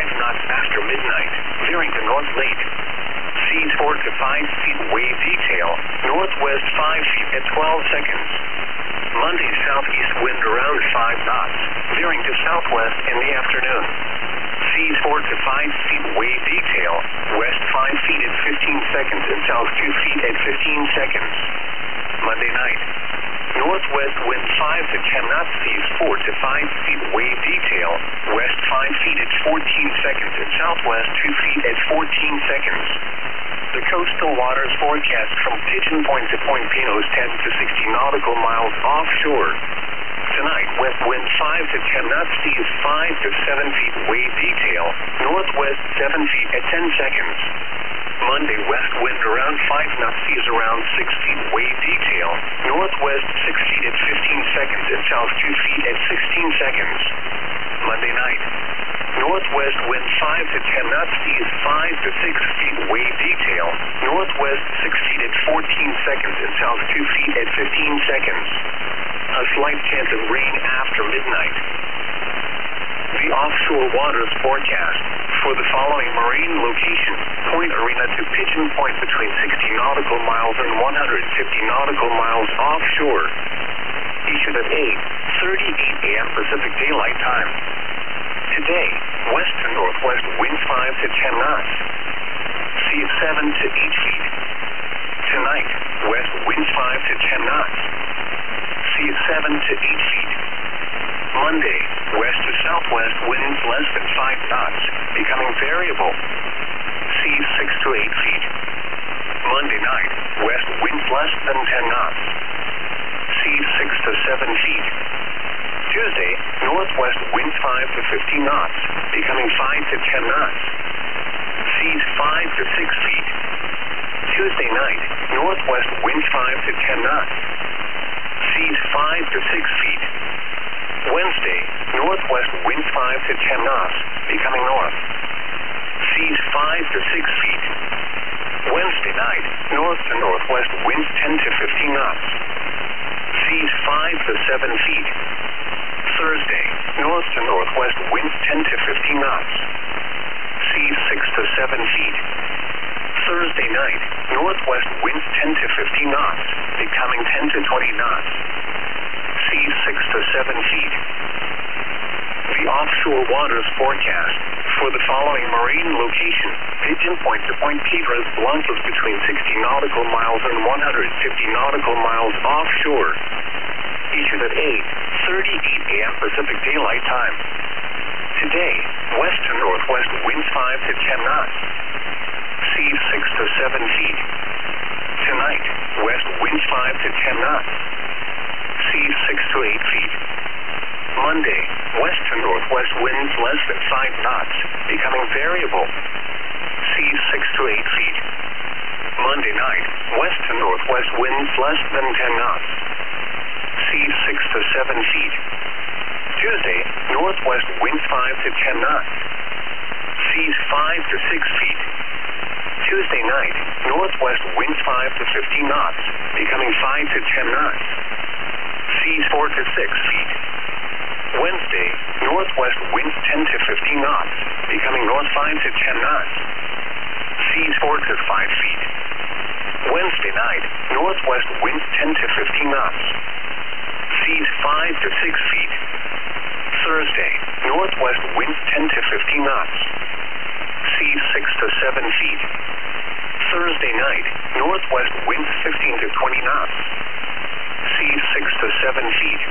knots after midnight, veering to north late. Seas 4 to 5 feet wave detail, northwest 5 feet at 12 seconds. Monday southeast wind around 5 knots, veering to southwest in the afternoon. Seas 4 to 5 feet wave detail, west 5 feet at 15 seconds and south 2 feet at 15 seconds. Monday night, northwest wind 5 to 10 knots, seas 4 to 5 feet wave detail, west 5 feet at 14 seconds and southwest 2 feet at 14 seconds. The coastal waters forecast from Pigeon Point to Point Pinos 10 to 60 nautical miles offshore. Tonight, west wind 5 to 10 knots, seas 5 to 7 feet wave detail, northwest 7 feet at 10 seconds. Monday, west wind around 5 knots, seas around 6 feet wave detail, northwest 6 feet at 15 seconds and south 2 feet at 16 seconds. Monday night, northwest wind 5 to 10 knots, seas 5 to 6 feet wave detail, northwest 6 feet at 14 seconds and south 2 feet at 15 seconds. A slight chance of rain after midnight. The offshore waters forecast for the following marine location: Point Arena to Pigeon Point between 60 nautical miles and 150 nautical miles offshore. Issued at 8:38 a.m. Pacific Daylight Time. Today, west to northwest winds 5 to 10 knots. Seas 7 to 8 feet. Tonight, west winds 5 to 10 knots. Seas 7 to 8 feet. Monday, west to southwest winds less than 5 knots, becoming variable. Seas 6 to 8 feet. Monday night, west winds less than 10 knots. Seas 6 to 7 feet. Tuesday, northwest winds 5 to 15 knots, becoming 5 to 10 knots. Seas 5 to 6 feet. Tuesday night, northwest winds 5 to 10 knots. Seas 5 to 6 feet. Wednesday, northwest winds 5 to 10 knots, becoming north. Seas 5 to 6 feet. Wednesday night, north to northwest winds 10 to 15 knots. Seas 5 to 7 feet. Thursday, north to northwest winds 10 to 15 knots. Seas 6 to 7 feet. Thursday night, northwest winds 10 to 15 knots, becoming 10 to 20 knots. Seas 6 to 7 feet. The offshore waters forecast for the following marine location: Pigeon Point to Point Piedras Blancas between 60 nautical miles and 150 nautical miles offshore. Issued at 8:38 a.m. Pacific Daylight Time. Today, west to northwest winds 5 to 10 knots. Seas 6 to 7 feet. Tonight, west winds 5 to 10 knots. Seas 6 to 8 feet. Monday, west to northwest winds less than 5 knots, becoming variable. Seas 6 to 8 feet. Monday night, west to northwest winds less than 10 knots. Seas 6 to 7 feet. Tuesday, northwest winds 5 to 10 knots. Seas 5 to 6 feet. Tuesday night, northwest winds 5 to 15 knots, becoming 5 to 10 knots. Seas 4 to 6 feet. Wednesday, northwest winds 10 to 15 knots, becoming north 5 to 10 knots. Seas 4 to 5 feet. Wednesday night, northwest winds 10 to 15 knots. Seas 5 to 6 feet. Thursday, northwest winds 10 to 15 knots. Seas 6 to 7 feet. Thursday night, northwest winds 15 to 20 knots. Seas 6 to 7 feet.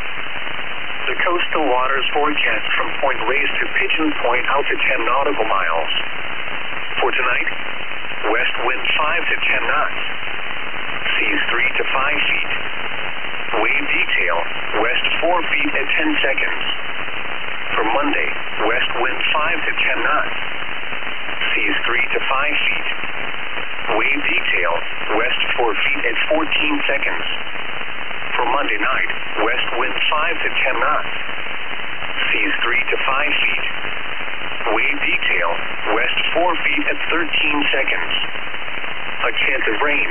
The coastal waters forecast from Point Reyes to Pigeon Point out to 10 nautical miles. For tonight, west wind 5 to 10 knots. Seas 3 to 5 feet. Wave detail, west 4 feet at 10 seconds. For Monday, west wind 5 to 10 knots. Seas 3 to 5 feet. Wave detail, west 4 feet at 14 seconds. For Monday night, west wind 5 to 10 knots. Seas 3 to 5 feet. Wave detail, west 4 feet at 13 seconds. A chance of rain.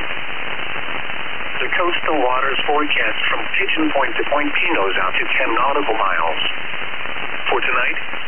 The coastal waters forecast from Pigeon Point to Point Pinos out to 10 nautical miles. For tonight,